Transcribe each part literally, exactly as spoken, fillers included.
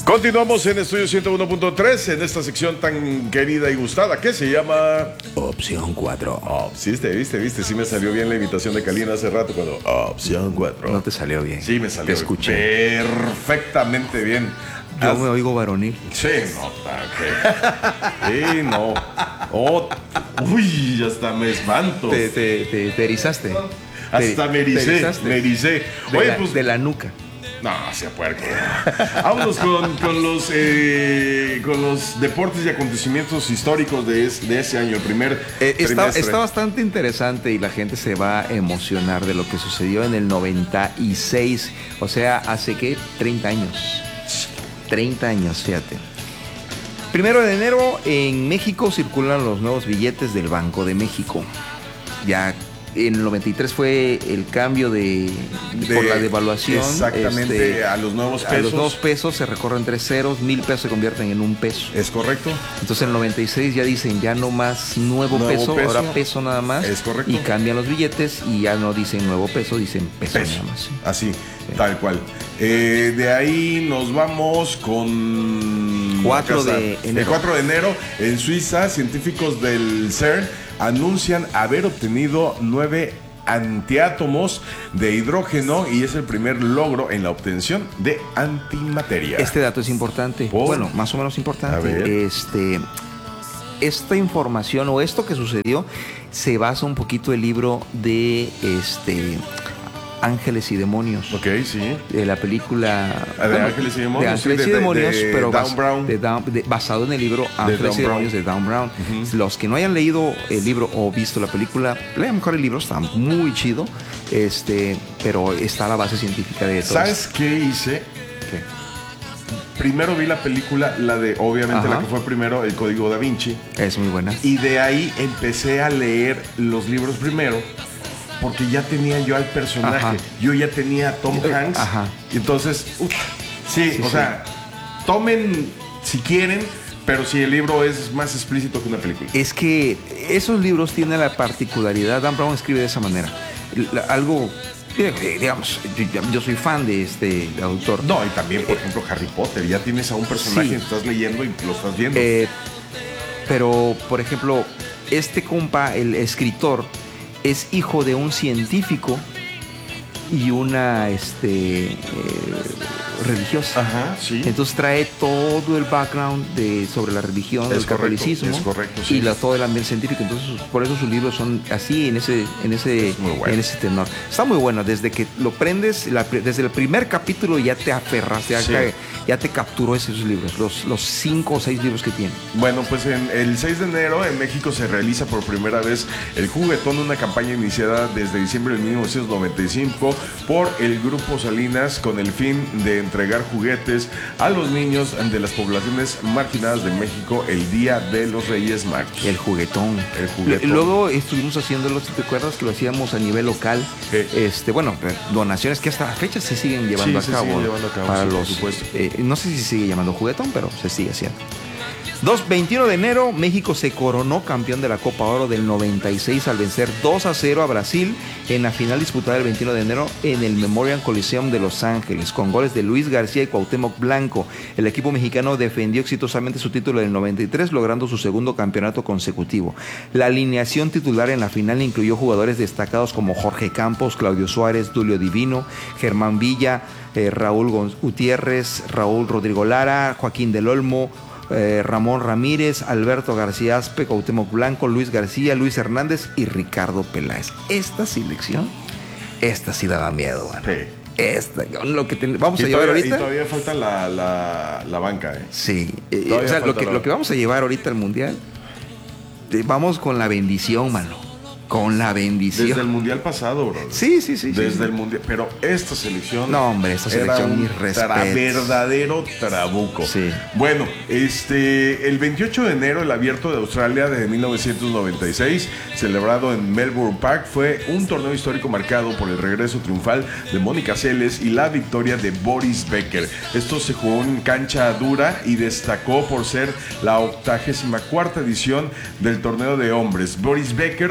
Continuamos en Estudio ciento uno punto tres en esta sección tan querida y gustada que se llama Opción cuatro. Oh, sí, viste, viste, viste, sí me salió bien la invitación de Kalina hace rato cuando Opción cuatro. No te salió bien. Sí, me salió. Te escuché perfectamente bien. Yo Haz... me oigo varonil. Sí, no, okay. Sí, no. Oh, uy, hasta me espanto. Te, te, te, te erizaste. Hasta te, me ericé, me ericé. De, Oye, la, pues, de la nuca. No, sea puerco. Vámonos con, con, los, eh, con los deportes y acontecimientos históricos de, es, de ese año, el primer eh, está, trimestre. Está bastante interesante y la gente se va a emocionar de lo que sucedió en el noventa y seis. O sea, hace que treinta años. treinta años, fíjate. Primero de enero en México circulan los nuevos billetes del Banco de México. Ya en el noventa y tres fue el cambio de, de por la devaluación. Exactamente, este, a los nuevos pesos. A los nuevos pesos se recorren tres ceros, mil pesos se convierten en un peso. Es correcto. Entonces en el noventa y seis ya dicen ya no más nuevo, nuevo peso, peso, ahora peso nada más. Es correcto. Y cambian los billetes y ya no dicen nuevo peso, dicen peso, peso. nada más. ¿Sí? Así, sí. Tal cual. Eh, de ahí nos vamos con cuatro de enero. El cuatro de enero en Suiza, científicos del CERN anuncian haber obtenido nueve antiátomos de hidrógeno y es el primer logro en la obtención de antimateria. Este dato es importante. ¿Por? Bueno, más o menos importante. Este, esta información o esto que sucedió se basa un poquito el libro de este Ángeles y Demonios. Ok, sí. De la película de bueno, Ángeles y Demonios. De Ángeles sí, y de, Demonios, de, de pero Dan Brown. De Dan, de, basado en el libro Ángeles y Demonios de Dan Brown. Uh-huh. Los que no hayan leído el libro o visto la película, lean mejor el libro, está muy chido. Este, pero está la base científica de todo. ¿Sabes qué hice? ¿Qué? Primero vi la película, la de, obviamente, Ajá. la que fue primero, El Código Da Vinci. Es muy buena. Y de ahí empecé a leer los libros primero. Porque ya tenía yo al personaje. Ajá. Yo ya tenía a Tom Hanks. Ajá. Y entonces, uf, sí, sí, o sí. sea, tomen si quieren, pero si el libro es más explícito que una película. Es que esos libros tienen la particularidad. Dan Brown escribe de esa manera. Algo, digamos, yo soy fan de este autor. No, y también, por ejemplo, Harry Potter. Ya tienes a un personaje sí. que estás leyendo y lo estás viendo. Eh, pero, por ejemplo, este compa, el escritor, es hijo de un científico y una este, eh, religiosa. Ajá, sí. Entonces trae todo el background de, sobre la religión, es el correcto, catolicismo es correcto, sí. y la, todo el ambiente científico. Entonces por eso sus libros son así, en ese, en ese, bueno. en ese tenor. Está muy bueno, desde que lo prendes, la, desde el primer capítulo ya te aferras, ya, sí. te, ya te capturó esos libros, los, los cinco o seis libros que tiene. Bueno, pues en el seis de enero en México se realiza por primera vez el Juguetón, una campaña iniciada desde diciembre de mil novecientos noventa y cinco por el Grupo Salinas con el fin de entregar juguetes a los niños de las poblaciones marginadas de México el Día de los Reyes Magos. El juguetón. El juguetón. Luego estuvimos haciéndolo, si te acuerdas, que lo hacíamos a nivel local. ¿Qué? Este, bueno, donaciones que hasta la fecha se siguen llevando, sí, a, cabo, se siguen llevando a cabo. Para sí, los, por supuesto. Eh, no sé si se sigue llamando juguetón, pero se sigue haciendo. dos, veintiuno de enero, México se coronó campeón de la Copa Oro del noventa y seis al vencer dos a cero a Brasil en la final disputada el veintiuno de enero en el Memorial Coliseum de Los Ángeles, con goles de Luis García y Cuauhtémoc Blanco. El equipo mexicano defendió exitosamente su título del noventa y tres, logrando su segundo campeonato consecutivo. La alineación titular en la final incluyó jugadores destacados como Jorge Campos, Claudio Suárez, Tulio Divino, Germán Villa, eh, Raúl Gutiérrez, Raúl Rodrigo Lara, Joaquín del Olmo, Eh, Ramón Ramírez, Alberto García Aspe, Cuauhtémoc Blanco, Luis García, Luis Hernández y Ricardo Peláez. Esta selección, esta sí daba miedo, bueno. Sí. Esta, lo que ten, vamos y a llevar todavía, ahorita. Y todavía falta la, la, la banca, ¿eh? Sí. Eh, o sea, lo que, la... lo que vamos a llevar ahorita al mundial, eh, vamos con la bendición, mano. Con la bendición. Desde el mundial pasado, bro. Sí, sí, sí. Desde sí, el mundial. Pero esta selección. No, hombre, esta selección, mi respeto. Tra verdadero trabuco. Sí. Bueno, este. El veintiocho de enero, el Abierto de Australia de mil novecientos noventa y seis, celebrado en Melbourne Park, fue un torneo histórico marcado por el regreso triunfal de Mónica Seles y la victoria de Boris Becker. Esto se jugó en cancha dura y destacó por ser la octagésima cuarta edición del torneo de hombres. Boris Becker de, de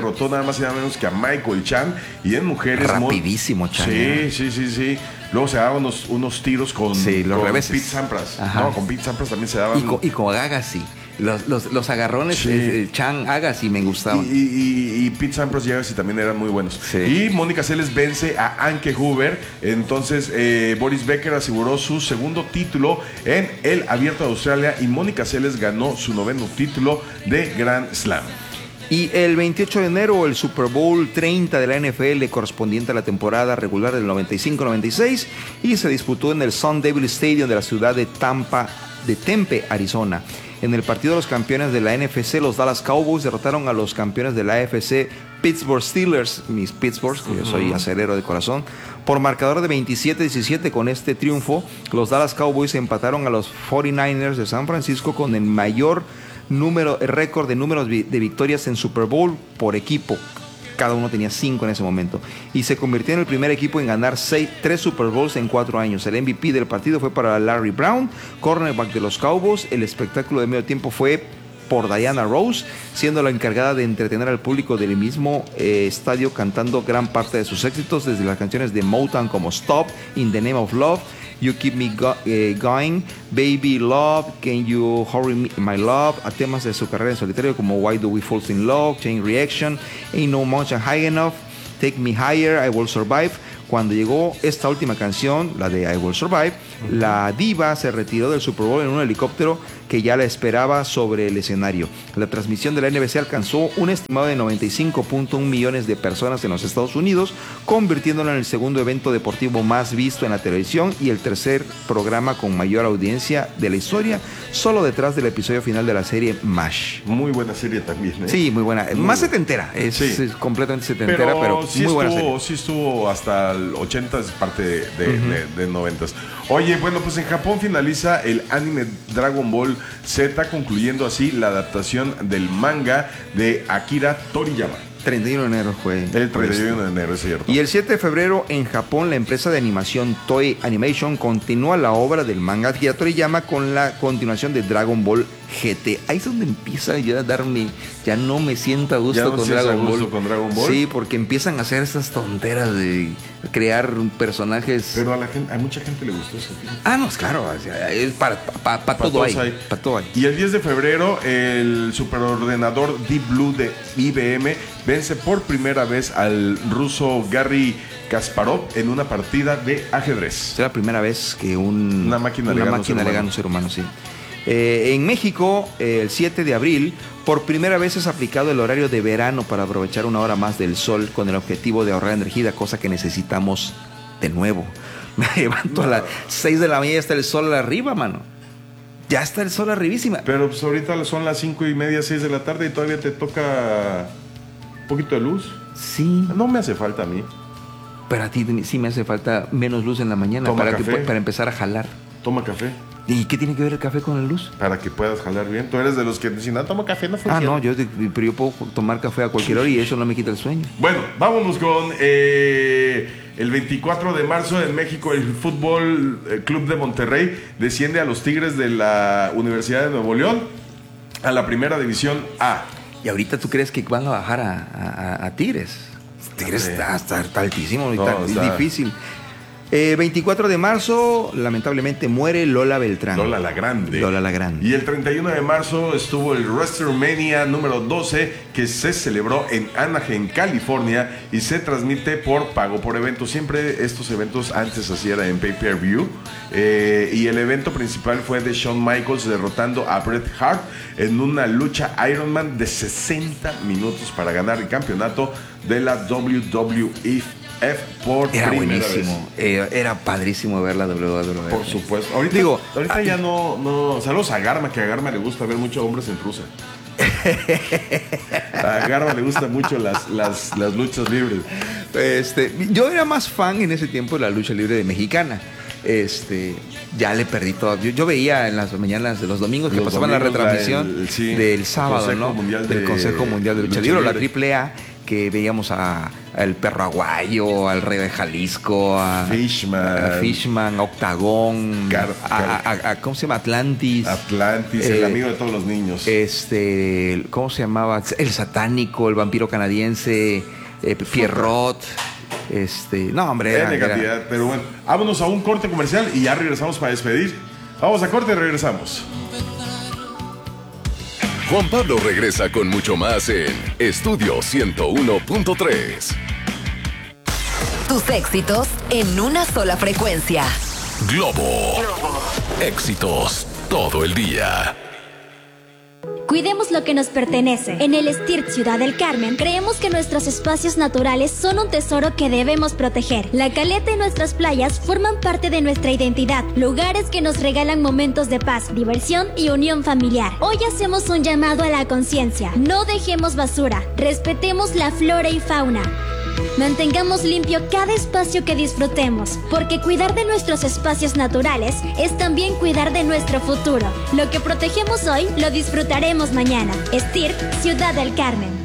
derrotó nada más y nada menos que a Michael Chan. Y en mujeres... Rapidísimo, Chan. Sí, sí, sí, sí. Luego se daban unos, unos tiros con, sí, los con reveses. Pete Sampras. No, con Pete Sampras también se daban. Y con, y con Agassi. Los, los, los agarrones, sí. eh, Chan, Agassi me gustaban. Y, y, y Pete Sampras y Agassi también eran muy buenos. Sí. Y Mónica Seles vence a Anke Huber. Entonces eh, Boris Becker aseguró su segundo título en el Abierto de Australia y Mónica Seles ganó su noveno título de Grand Slam. Y el veintiocho de enero, el Super Bowl treinta de la N F L correspondiente a la temporada regular del noventa y cinco noventa y seis y se disputó en el Sun Devil Stadium de la ciudad de Tampa, de Tempe, Arizona. En el partido de los campeones de la N F C, los Dallas Cowboys derrotaron a los campeones de la A F C Pittsburgh Steelers, mis Pittsburghs, que uh-huh. yo soy acerero de corazón, por marcador de veintisiete diecisiete. Con este triunfo, los Dallas Cowboys empataron a los cuarenta y nueve ers de San Francisco con el mayor número, el récord de números de victorias en Super Bowl por equipo. Cada uno tenía cinco en ese momento. Y se convirtió en el primer equipo en ganar seis, tres Super Bowls en cuatro años. El M V P del partido fue para Larry Brown, cornerback de los Cowboys. El espectáculo de medio tiempo fue por Diana Rose, siendo la encargada de entretener al público del mismo eh, estadio, cantando gran parte de sus éxitos, desde las canciones de Motown como Stop, In the Name of Love, You Keep Me go, eh, Going, Baby Love, Can You Hurry Me, My Love, a temas de su carrera en solitario como Why Do We Fall in Love, Chain Reaction, Ain't No Mountain High Enough, Take Me Higher, I Will Survive. Cuando llegó esta última canción, la de I Will Survive, uh-huh. la diva se retiró del Super Bowl en un helicóptero que ya la esperaba sobre el escenario. La transmisión de la N B C alcanzó un estimado de noventa y cinco punto uno millones de personas en los Estados Unidos, convirtiéndola en el segundo evento deportivo más visto en la televisión y el tercer programa con mayor audiencia de la historia, solo detrás del episodio final de la serie MASH. Muy buena serie también, ¿eh? Sí, muy buena. Muy más buena. setentera. Es, sí. es completamente setentera, pero, pero sí muy estuvo, buena serie. Sí estuvo hasta el ochenta, es parte de, de, uh-huh. de, de noventas. Oye, bueno, pues en Japón finaliza el anime Dragon Ball Z, concluyendo así la adaptación del manga de Akira Toriyama. treinta y uno de enero fue. El treinta y uno de enero, es cierto. Y el siete de febrero en Japón, la empresa de animación Toei Animation continúa la obra del manga Akira Toriyama con la continuación de Dragon Ball G T. Ahí es donde empieza ya a darme, ya no me siento a gusto, no con, Dragon gusto Ball. con Dragon Ball. Sí, porque empiezan a hacer esas tonteras de crear personajes. Pero a la gente, a mucha gente le gustó eso. Ah, no, claro, es para, para, para, para todo ahí, para todo ahí. Y el diez de febrero, el superordenador Deep Blue de I B M vence por primera vez al ruso Garry Kasparov en una partida de ajedrez. Es la primera vez que un, una máquina, una le, máquina le gana a un ser humano, sí. Eh, en México, eh, el siete de abril, por primera vez es aplicado el horario de verano para aprovechar una hora más del sol con el objetivo de ahorrar energía, cosa que necesitamos de nuevo. Me levanto no. a las seis de la mañana y está el sol arriba, mano. Ya está el sol arribísima. Pero pues ahorita son las cinco y media, seis de la tarde y todavía te toca un poquito de luz. Sí. No me hace falta a mí. Pero a ti sí me hace falta menos luz en la mañana. Toma para, café. Que, para empezar a jalar. Toma café. ¿Y qué tiene que ver el café con la luz? Para que puedas jalar bien. Tú eres de los que dicen, no, toma café, no funciona. Ah, no, yo, pero yo puedo tomar café a cualquier hora y eso no me quita el sueño. Bueno, vámonos con eh, el veinticuatro de marzo en México. El Fútbol Club de Monterrey desciende a los Tigres de la Universidad de Nuevo León a la primera división A. ¿Y ahorita tú crees que van a bajar a, a, a Tigres? Tigres está, está, está altísimo, no, está, está... es difícil. Eh, veinticuatro de marzo, lamentablemente muere Lola Beltrán. Lola la Grande. Lola la Grande. Y el treinta y uno de marzo estuvo el WrestleMania número doce, que se celebró en Anaheim, California, y se transmite por pago por evento. Siempre estos eventos antes así era en pay-per-view. Eh, y el evento principal fue de Shawn Michaels derrotando a Bret Hart en una lucha Ironman de sesenta minutos para ganar el campeonato de la W W E. F por era primera buenísimo, vez. Era, era padrísimo ver la W W E. Por supuesto. Ahorita, Digo, ahorita ay, ya no, no. Saludos a Garma, que a Garma le gusta ver mucho hombres en trusa. A Garma le gustan mucho las, las, las luchas libres. Este, yo era más fan en ese tiempo de la lucha libre de mexicana. Este, ya le perdí todo. Yo, yo veía en las mañanas de los domingos que los pasaban domingos, la retransmisión la, el, sí, del sábado, ¿no? Mundial del de, Consejo Mundial de Lucha, lucha Libre, la triple A. que veíamos a, a el Perro Aguayo, al Rey de Jalisco, a Fishman, a Fishman, a Octagón, Car- a, a, a- ¿cómo se llama? Atlantis. Atlantis, Eh, el amigo de todos los niños. Este, ¿cómo se llamaba? El Satánico, el Vampiro Canadiense, eh, Pierrot. Este, no, hombre. Era, N cantidad, era- pero bueno, vámonos a un corte comercial y ya regresamos para despedir. Vamos a corte y regresamos. Juan Pablo regresa con mucho más en Estudio ciento uno punto tres. Tus éxitos en una sola frecuencia. Globo. Éxitos todo el día. Cuidemos lo que nos pertenece. En el STIRT Ciudad del Carmen, creemos que nuestros espacios naturales son un tesoro que debemos proteger. La caleta y nuestras playas forman parte de nuestra identidad, lugares que nos regalan momentos de paz, diversión y unión familiar. Hoy hacemos un llamado a la conciencia. No dejemos basura, respetemos la flora y fauna. Mantengamos limpio cada espacio que disfrutemos, porque cuidar de nuestros espacios naturales es también cuidar de nuestro futuro. Lo que protegemos hoy, lo disfrutaremos mañana. STIRT, Ciudad del Carmen.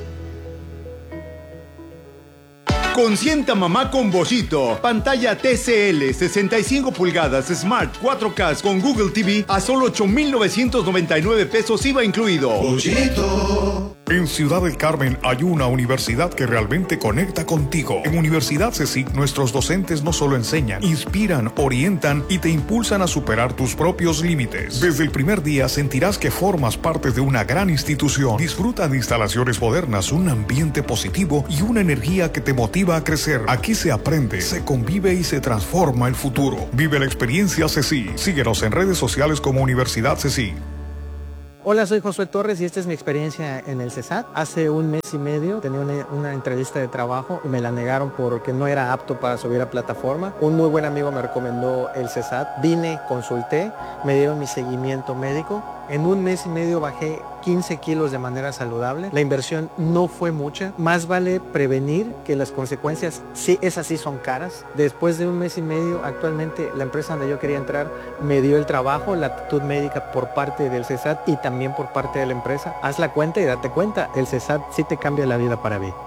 Consienta mamá con Bollito. Pantalla T C L sesenta y cinco pulgadas Smart cuatro K con Google T V a solo ocho mil novecientos noventa y nueve pesos I V A incluido. Bollito. En Ciudad del Carmen hay una universidad que realmente conecta contigo. En Universidad CECIC, nuestros docentes no solo enseñan, inspiran, orientan y te impulsan a superar tus propios límites. Desde el primer día sentirás que formas parte de una gran institución. Disfruta de instalaciones modernas, un ambiente positivo y una energía que te motiva a crecer. Aquí se aprende, se convive y se transforma el futuro. Vive la experiencia CECIC. Síguenos en redes sociales como Universidad CECIC. Hola, soy Josué Torres y esta es mi experiencia en el CESAT. Hace un mes y medio tenía una, una entrevista de trabajo y me la negaron porque no era apto para subir a plataforma. Un muy buen amigo me recomendó el CESAT. Vine, consulté, me dieron mi seguimiento médico. En un mes y medio bajé quince kilos de manera saludable. La inversión no fue mucha. Más vale prevenir que las consecuencias, sí, esas sí son caras. Después de un mes y medio, actualmente la empresa donde yo quería entrar me dio el trabajo, la actitud médica por parte del CESAT y también por parte de la empresa. Haz la cuenta y date cuenta, el CESAT sí te cambia la vida para bien.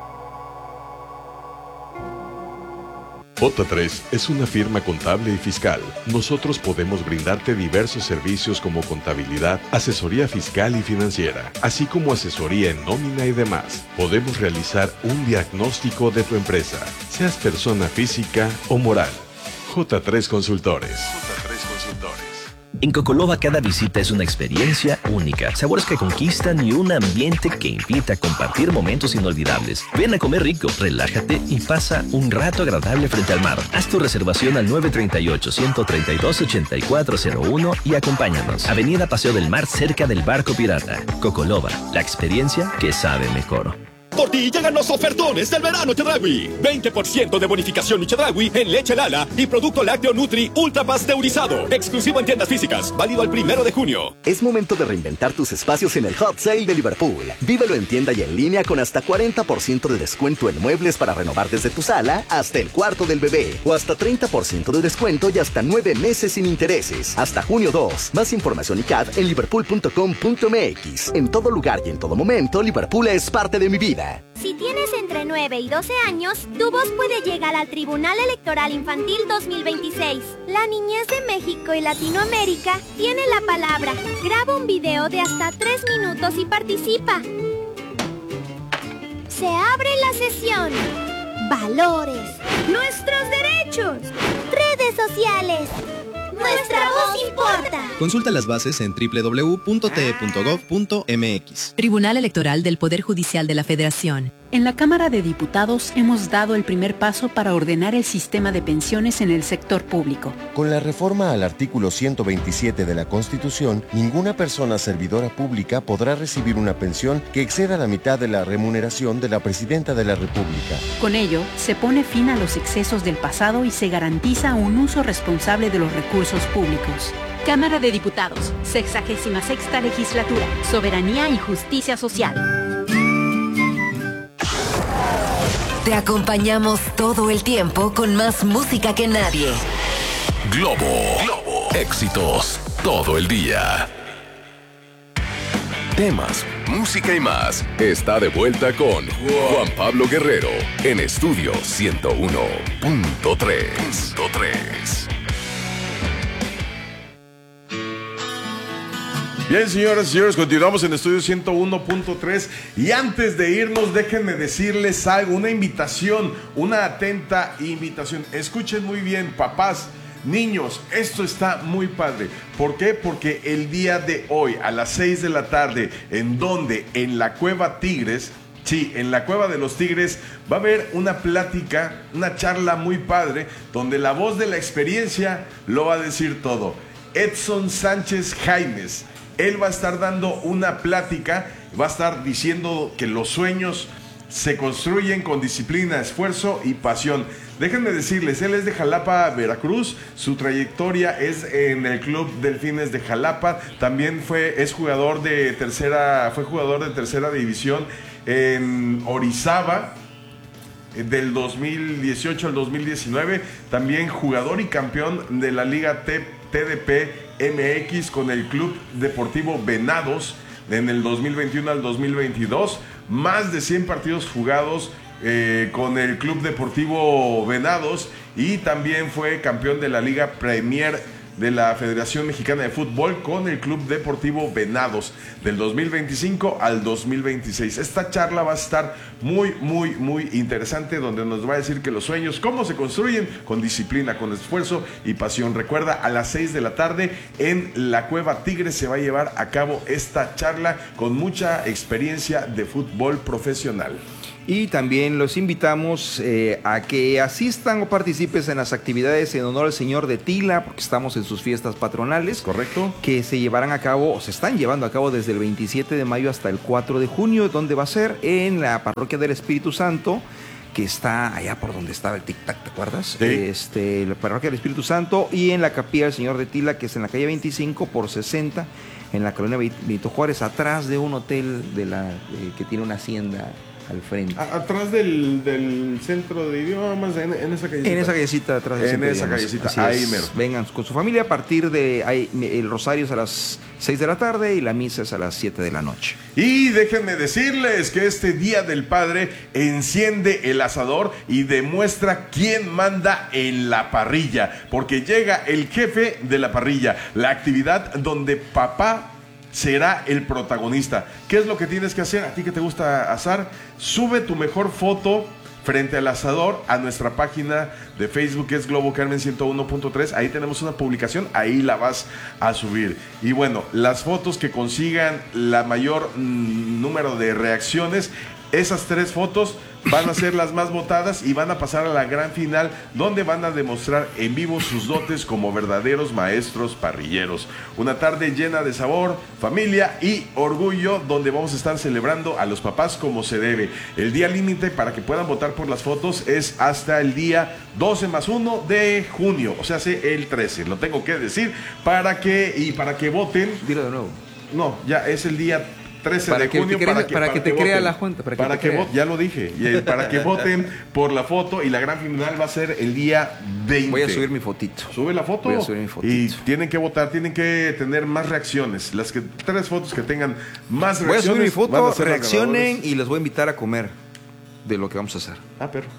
J tres es una firma contable y fiscal. Nosotros podemos brindarte diversos servicios como contabilidad, asesoría fiscal y financiera, así como asesoría en nómina y demás. Podemos realizar un diagnóstico de tu empresa, seas persona física o moral. J tres Consultores. J tres Consultores. En Cocoloba cada visita es una experiencia única, sabores que conquistan y un ambiente que invita a compartir momentos inolvidables. Ven a comer rico, relájate y pasa un rato agradable frente al mar. Haz tu reservación al nueve tres ocho, uno tres dos, ocho cuatro cero uno y acompáñanos. Avenida Paseo del Mar, cerca del Barco Pirata. Cocoloba, la experiencia que sabe mejor. Por ti llegan los ofertones del verano Chedraui. veinte por ciento de bonificación Chedraui en leche Lala y producto lácteo Nutri ultra pasteurizado. Exclusivo en tiendas físicas. Válido al primero de junio. Es momento de reinventar tus espacios en el Hot Sale de Liverpool. Vívelo en tienda y en línea con hasta cuarenta por ciento de descuento en muebles para renovar desde tu sala hasta el cuarto del bebé. O hasta treinta por ciento de descuento y hasta nueve meses sin intereses. Hasta junio dos. Más información y C A D en liverpool punto com punto m x. En todo lugar y en todo momento, Liverpool es parte de mi vida. Si tienes entre nueve y doce años, tu voz puede llegar al Tribunal Electoral Infantil dos mil veintiséis. La niñez de México y Latinoamérica tiene la palabra. Graba un video de hasta tres minutos y participa. Se abre la sesión. Valores. Nuestros derechos. Redes sociales. Nuestra voz importa. Consulta las bases en doble u doble u doble u punto t e punto gov punto m x. Tribunal Electoral del Poder Judicial de la Federación. En la Cámara de Diputados hemos dado el primer paso para ordenar el sistema de pensiones en el sector público. Con la reforma al artículo ciento veintisiete de la Constitución, ninguna persona servidora pública podrá recibir una pensión que exceda la mitad de la remuneración de la Presidenta de la República. Con ello, se pone fin a los excesos del pasado y se garantiza un uso responsable de los recursos públicos. Cámara de Diputados, sexagésima sexta legislatura, Soberanía y Justicia Social. Te acompañamos todo el tiempo con más música que nadie. Globo. Globo. Éxitos todo el día. temas, música y más. Está de vuelta con Juan Pablo Guerrero en Estudio ciento uno punto tres. Bien, señoras y señores, continuamos en Estudio ciento uno punto tres y antes de irnos, déjenme decirles algo, una invitación, una atenta invitación. Escuchen muy bien, papás, niños, esto está muy padre. ¿Por qué? Porque el día de hoy, a las seis de la tarde, ¿en dónde? En la Cueva Tigres. Sí, en la Cueva de los Tigres va a haber una plática, una charla muy padre, donde la voz de la experiencia lo va a decir todo. Edson Sánchez Jaimes. Él va a estar dando una plática, va a estar diciendo que los sueños se construyen con disciplina, esfuerzo y pasión. Déjenme decirles, él es de Jalapa, Veracruz. Su trayectoria es en el Club Delfines de Jalapa. También fue, es jugador de tercera, fue jugador de tercera división en Orizaba del dos mil dieciocho al dos mil diecinueve. También jugador y campeón de la Liga T D P M X con el Club Deportivo Venados en el dos mil veintiuno al dos mil veintidós. Más de cien partidos jugados eh, con el Club Deportivo Venados y también fue campeón de la Liga Premier de la Federación Mexicana de Fútbol con el Club Deportivo Venados del dos mil veinticinco al dos mil veintiséis. Esta charla va a estar muy, muy, muy interesante, donde nos va a decir que los sueños, cómo se construyen con disciplina, con esfuerzo y pasión. Recuerda, a las seis de la tarde en la Cueva Tigres se va a llevar a cabo esta charla con mucha experiencia de fútbol profesional. Y también los invitamos eh, a que asistan o participes en las actividades en honor al Señor de Tila, porque estamos en sus fiestas patronales. Correcto. Que se llevarán a cabo, o se están llevando a cabo desde el veintisiete de mayo hasta el cuatro de junio, donde va a ser en la Parroquia del Espíritu Santo, que está allá por donde estaba el Tic Tac, ¿te acuerdas? Sí. Este, la Parroquia del Espíritu Santo, y en la Capilla del Señor de Tila, que es en la calle veinticinco por sesenta, en la colonia Benito Juárez, atrás de un hotel de la, eh, que tiene una hacienda al frente. A, atrás del, del centro de idiomas, en, en esa callecita. En esa callecita, atrás del En esa callecita, ahí mero. Vengan con su familia a partir de ahí, el rosario es a las seis de la tarde y la misa es a las siete de la noche. Y déjenme decirles que este Día del Padre enciende el asador y demuestra quién manda en la parrilla, porque llega el jefe de la parrilla, la actividad donde papá será el protagonista. ¿Qué es lo que tienes que hacer? A ti que te gusta asar, sube tu mejor foto frente al asador a nuestra página de Facebook, que es Globo Carmen ciento uno punto tres. Ahí tenemos una publicación, ahí la vas a subir. Y bueno, las fotos que consigan la mayor mmm, número de reacciones, esas tres fotos van a ser las más votadas y van a pasar a la gran final, donde van a demostrar en vivo sus dotes como verdaderos maestros parrilleros. Una tarde llena de sabor, familia y orgullo, donde vamos a estar celebrando a los papás como se debe. El día límite para que puedan votar por las fotos es hasta el día doce más uno de junio, o sea, el trece, lo tengo que decir, para que, y para que voten. Dilo de nuevo. No, ya es el día trece para de que junio te para que, para para que te que crea voten. la cuenta, para que, para que voten, ya lo dije, y, eh, para que voten por la foto, y la gran final va a ser el día veinte. Voy a subir mi fotito. Sube la foto. Voy a subir mi fotito. Y tienen que votar, tienen que tener más reacciones. Las que tres fotos que tengan más reacciones. Voy a subir mi foto, van a ser reaccionen y les voy a invitar a comer de lo que vamos a hacer. Ah, pero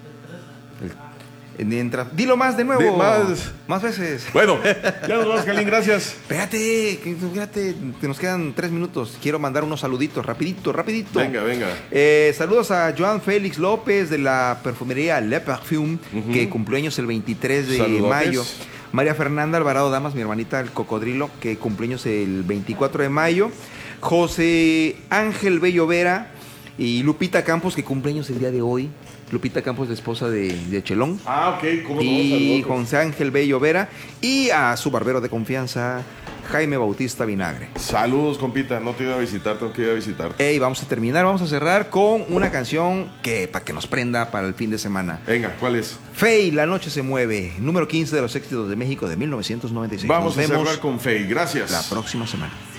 Mientras, dilo más de nuevo. De más. Más veces. Bueno, ya nos vamos, Calín, gracias. Espérate, que, espérate, que nos quedan tres minutos. Quiero mandar unos saluditos, rapidito, rapidito. Venga, venga. Eh, saludos a Joan Félix López de la perfumería Le Parfum, uh-huh. que cumplió años el veintitrés de Saludotes. mayo. María Fernanda Alvarado Damas, mi hermanita el cocodrilo, que cumplió años el veinticuatro de mayo. José Ángel Bello Vera y Lupita Campos, que cumple años el día de hoy. Lupita Campos, la esposa de, de Chelón. Ah, ok. ¿Cómo y José Ángel Bello Vera. Y a su barbero de confianza, Jaime Bautista Vinagre. Saludos, compita. No te iba a visitar, tengo que ir a visitar. Ey, vamos a terminar, vamos a cerrar con una canción que para que nos prenda para el fin de semana. Venga, ¿cuál es? Fey, La Noche Se Mueve, número quince de los éxitos de México de mil novecientos noventa y seis. Vamos nos a vemos cerrar con Fey. Gracias. La próxima semana.